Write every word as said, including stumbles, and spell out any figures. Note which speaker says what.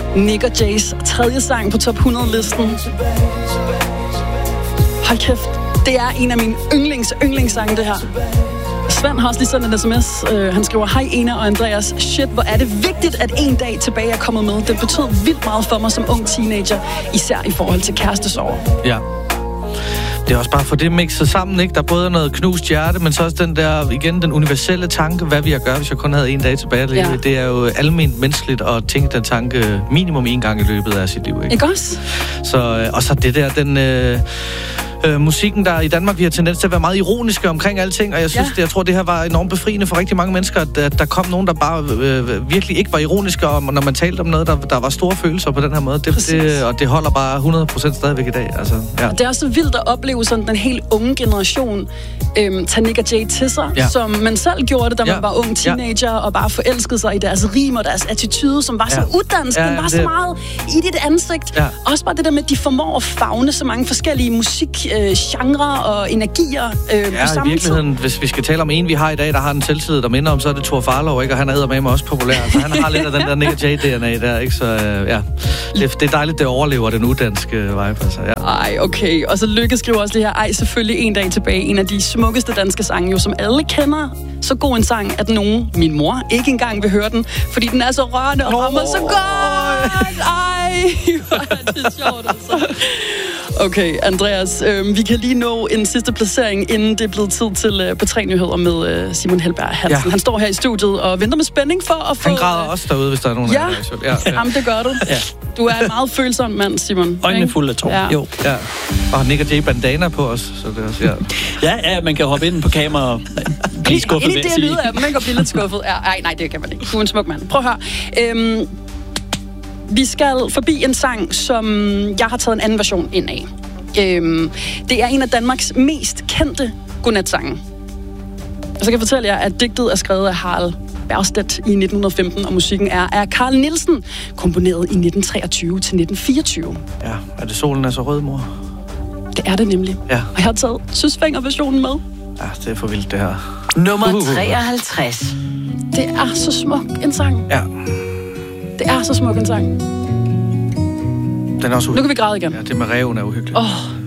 Speaker 1: Nick og Jays tredje sang på top hundrede-listen. Hold kæft, det er en af mine yndlings, yndlingssange, det her. Svend har også lige sendt en sms. Uh, han skriver, hej Ena og Andreas. Shit, hvor er det vigtigt, at en dag tilbage er kommet med. Det betød vildt meget for mig som ung teenager, især i forhold til kærestesorg.
Speaker 2: Ja. Det er også bare for det mixet sammen, ikke? Der både er noget knust hjerte, men så også den der, igen, den universelle tanke, hvad vi jeg gøre, hvis jeg kun havde en dag tilbage at leve. Ja. Det er jo alment menneskeligt at tænke den tanke minimum en gang i løbet af sit liv, ikke?
Speaker 1: Ikke også?
Speaker 2: Så, og så det der, den... Øh, Øh, musikken, der i Danmark, vi har tendens til at være meget ironiske omkring alting, og jeg synes, ja. det, jeg tror, det her var enormt befriende for rigtig mange mennesker, at, at der kom nogen, der bare øh, virkelig ikke var ironiske om, når man talte om noget, der, der var store følelser på den her måde. Det, det, og det holder bare hundrede procent stadigvæk i dag. Altså, ja.
Speaker 1: Det er også så vildt at opleve sådan den helt unge generation øhm, tage Nick og Jay til sig, ja. som man selv gjorde det, da ja. man var ung teenager, ja. og bare forelskede sig i deres rim og deres attitude, som var ja. så uddansk, ja, den var det... så meget i dit ansigt. Ja. Også bare det der med, at de formår at favne så mange forskellige musik Øh, genre og energier øh,
Speaker 2: ja,
Speaker 1: på samme
Speaker 2: i virkeligheden,
Speaker 1: tid.
Speaker 2: Hvis vi skal tale om en, vi har i dag, der har en selvtid, der minder om, så er det Thor Farlov, ikke? Og han er eddermame også populær. Så han har lidt af den der Nick og Jay-D N A der, ikke? Så øh, ja, det, det er dejligt, det overlever den uddanske vibe. Altså, ja.
Speaker 1: Ej, okay. Og så Lykke skriver også det her, ej, selvfølgelig en dag tilbage. En af de smukkeste danske sange, jo, som alle kender. Så god en sang, at nogen, min mor, ikke engang vil høre den, fordi den er så rørende og rammer så godt. Ej, hvor er det sjovt, altså. Okay, Andreas, øh, vi kan lige nå en sidste placering, inden det er blevet tid til øh, P tre Nyheder med øh, Simon Helberg Hansen. Ja. Han står her i studiet og venter med spænding for at få...
Speaker 2: Han græder øh... også derude, hvis der er nogen,
Speaker 1: ja.
Speaker 2: der er ja,
Speaker 1: ja. Jamen, det gør du. Ja. Du er en meget følsom mand, Simon.
Speaker 3: Øjnene fulde af tår. Ja. Jo.
Speaker 2: Ja. Og Nick og Jay bandana på os, så det er også, ja.
Speaker 3: ja, ja, man kan hoppe ind på kamera og blive skuffet.
Speaker 1: Ind i det lyder af dem, man kan blive lidt skuffet. Ja, ej, nej, det kan man ikke. Du er en smuk mand. Prøv at høre. Øhm, vi skal forbi en sang, som jeg har taget en anden version ind af. Øhm, det er en af Danmarks mest kendte godnatsange. Og så kan jeg fortælle jer, at digtet er skrevet af Harald Bergstedt i nitten femten, og musikken er af Carl Nielsen, komponeret i nitten treogtyve til nitten fireogtyve.
Speaker 2: Ja, er det Solen er så rød, mor?
Speaker 1: Det er det nemlig. Ja. Og jeg har taget Søsfænger-versionen med.
Speaker 2: Ja, det er for vildt, det her.
Speaker 4: Nummer uh. treoghalvtreds.
Speaker 1: Det er så smuk en sang.
Speaker 2: Ja.
Speaker 1: Det er så smuk en sang.
Speaker 2: Den er også
Speaker 1: nu kan vi græde igen.
Speaker 2: Ja, det med reven er uhyggeligt.
Speaker 1: Åh. Oh.